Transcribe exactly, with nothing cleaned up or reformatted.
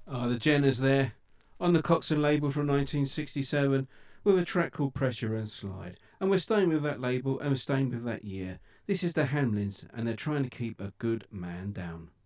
Ah, the Jenners there, on the Coxon label from nineteen sixty-seven, with a track called Pressure and Slide. And we're staying with that label and we're staying with that year. This is the Hamlins, and they're trying to keep a good man down.